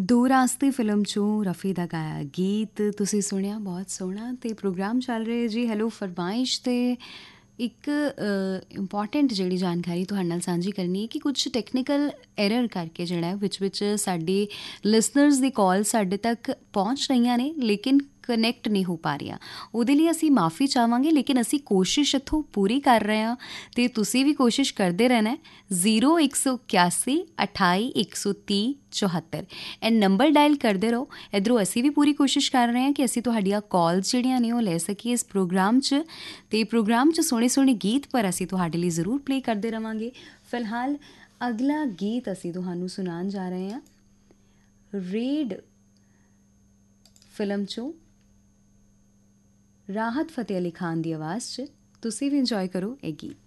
ਦੋ ਰਾਸਤੇ ਫਿਲਮ 'ਚੋਂ ਰਫੀ ਦਾ ਗਾਇਆ ਗੀਤ ਤੁਸੀਂ ਸੁਣਿਆ, ਬਹੁਤ ਸੋਹਣਾ। ਅਤੇ ਪ੍ਰੋਗਰਾਮ ਚੱਲ ਰਿਹਾ ਜੀ ਹੈਲੋ ਫਰਮਾਇਸ਼ 'ਤੇ ਇੱਕ ਇੰਪੋਰਟੈਂਟ ਜਿਹੜੀ ਜਾਣਕਾਰੀ ਤੁਹਾਡੇ ਨਾਲ ਸਾਂਝੀ ਕਰਨੀ ਹੈ ਕਿ ਕੁਛ ਟੈਕਨੀਕਲ ਐਰਰ ਕਰਕੇ ਜਿਹੜਾ ਵਿੱਚ ਸਾਡੇ ਲਿਸਨਰਸ ਦੀ ਕਾਲ ਸਾਡੇ ਤੱਕ ਪਹੁੰਚ ਰਹੀਆਂ ਨੇ ਲੇਕਿਨ ਕਨੈਕਟ ਨਹੀਂ ਹੋ ਪਾ ਰਹੀਆਂ। ਉਹਦੇ ਲਈ ਅਸੀਂ ਮਾफ़ੀ ਚਾਹਵਾਂਗੇ, ਲੇਕਿਨ ਅਸੀਂ ਕੋਸ਼ਿਸ਼ ਇੱਥੋਂ ਪੂਰੀ ਕਰ ਰਹੇ ਹਾਂ ਅਤੇ ਤੁਸੀਂ ਵੀ ਕੋਸ਼ਿਸ਼ ਕਰਦੇ ਰਹਿਣਾ। 0181 28 130 74 ਇਹ ਨੰਬਰ ਡਾਇਲ ਕਰਦੇ ਰਹੋ। ਇੱਧਰੋਂ ਅਸੀਂ ਵੀ ਪੂਰੀ ਕੋਸ਼ਿਸ਼ ਕਰ ਰਹੇ ਹਾਂ ਕਿ ਅਸੀਂ ਤੁਹਾਡੀਆਂ ਕਾਲਸ ਜਿਹੜੀਆਂ ਨੇ ਉਹ ਲੈ ਸਕੀਏ ਇਸ ਪ੍ਰੋਗਰਾਮ 'ਚ, ਅਤੇ ਪ੍ਰੋਗਰਾਮ 'ਚ ਸੋਹਣੇ ਸੋਹਣੇ ਗੀਤ ਪਰ ਅਸੀਂ ਤੁਹਾਡੇ ਲਈ ਜ਼ਰੂਰ ਪਲੇ ਕਰਦੇ ਰਹਾਂਗੇ। ਫਿਲਹਾਲ ਅਗਲਾ ਗੀਤ ਅਸੀਂ ਤੁਹਾਨੂੰ ਸੁਣਾਉਣ ਜਾ ਰਹੇ ਹਾਂ ਰੇਡ ਫਿਲਮ 'ਚੋਂ ਰਾਹਤ ਫਤਿਹ ਅਲੀ ਖਾਨ ਦੀ ਆਵਾਜ਼ 'ਚ। ਤੁਸੀਂ ਵੀ ਇੰਜੋਏ ਕਰੋ ਇਹ ਗੀਤ।